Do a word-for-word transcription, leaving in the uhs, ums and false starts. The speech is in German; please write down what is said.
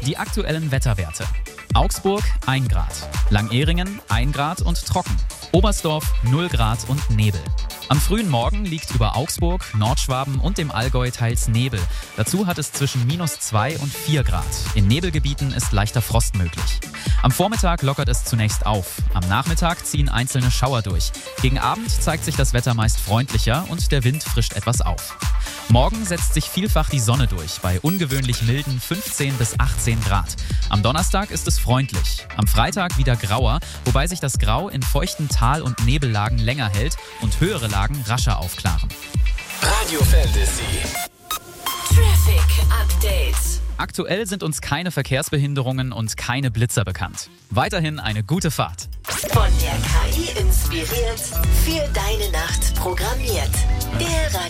Die aktuellen Wetterwerte. Augsburg ein Grad, Langehringen ein Grad und trocken, Oberstdorf null Grad und Nebel. Am frühen Morgen liegt über Augsburg, Nordschwaben und dem Allgäu teils Nebel. Dazu hat es zwischen minus zwei und vier Grad. In Nebelgebieten ist leichter Frost möglich. Am Vormittag lockert es zunächst auf. Am Nachmittag ziehen einzelne Schauer durch. Gegen Abend zeigt sich das Wetter meist freundlicher und der Wind frischt etwas auf. Morgen setzt sich vielfach die Sonne durch, bei ungewöhnlich milden fünfzehn bis achtzehn Grad. Am Donnerstag ist es freundlich. Am Freitag wieder grauer, wobei sich das Grau in feuchten Tal- und Nebellagen länger hält und höhere Lagen rascher aufklaren. Radio Fantasy. Traffic Update. Aktuell sind uns keine Verkehrsbehinderungen und keine Blitzer bekannt. Weiterhin eine gute Fahrt. Von der K I inspiriert, für deine Nacht programmiert. Der